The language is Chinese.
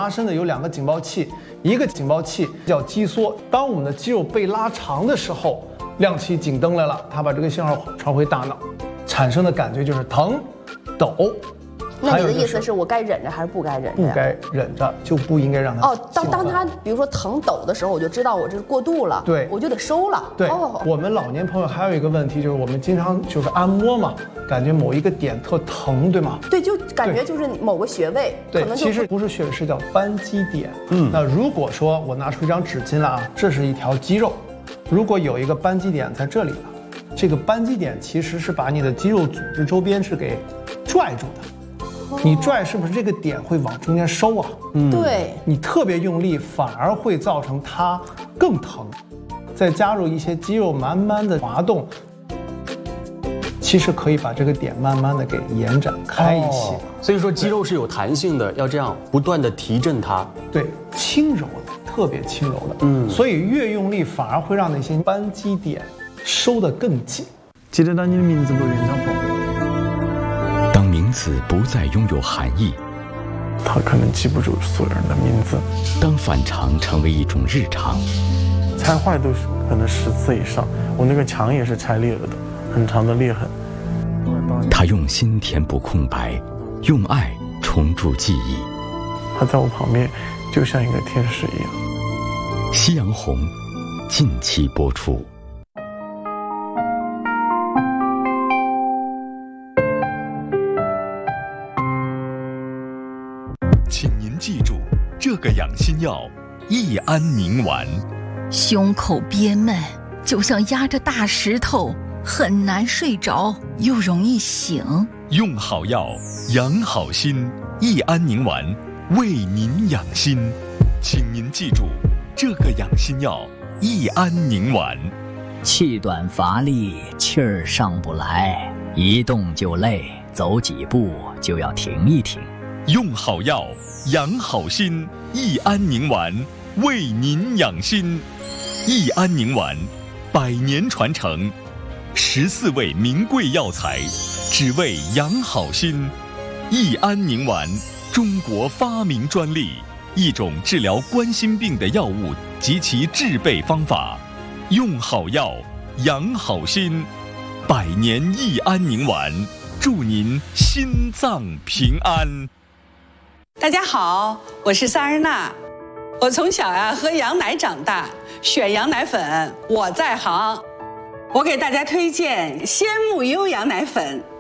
拉伸的有2个警报器，一个警报器叫肌缩，当我们的肌肉被拉长的时候，亮起警灯来了，它把这个信号传回大脑，产生的感觉就是疼、抖。 那你的意思是我该忍着还是不该忍着？ 不该忍着，就不应该让它。 当它比如说疼抖的时候，我就知道我这是过度了， 对， 我就得收了。 对，我们老年朋友还有一个问题就是我们经常就是按摩嘛，感觉某一个点特疼，对吗？ 对，就感觉就是某个穴位， 对， 可能其实不是穴位，是叫扳机点。那如果说我拿出一张纸巾来啊，这是一条肌肉，如果有一个扳机点在这里了，这个扳机点其实是把你的肌肉组织周边是给拽住的。你拽是不是这个点会往中间收啊？ 对， 你特别用力反而会造成它更疼。再加入一些肌肉慢慢的滑动，其实可以把这个点慢慢的给延展开一些。 所以说肌肉是有弹性的，要这样不断的提振它。 对，轻柔的，特别轻柔的。所以越用力反而会让那些扳机点收得更紧。 记得到你的名字不，袁小鹏。 当名字不再拥有含义， 他可能记不住所有人的名字。 当反常成为一种日常， 拆坏都是可能10次以上，我那个墙也是拆裂了的，很长的裂痕。 他用心填补空白，用爱重铸记忆。 他在我旁边，就像一个天使一样。 夕阳红，近期播出。 请您记住，这个养心药益安宁丸。 胸口憋闷，就像压着大石头，很难睡着，又容易醒。 用好药，养好心，益安宁丸为您养心。请您记住，这个养心药益安宁丸。 气短乏力，气儿上不来，一动就累，走几步就要停一停。 用好药，养好心，益安宁丸为您养心。益安宁丸100年传承，14味名贵药材，只为养好心。益安宁丸，中国发明专利，一种治疗冠心病的药物及其制备方法。用好药，养好心，100年益安宁丸，祝您心脏平安。 大家好，我是萨日娜。我从小喝羊奶长大，选羊奶粉我在行。我给大家推荐鲜木优羊奶粉，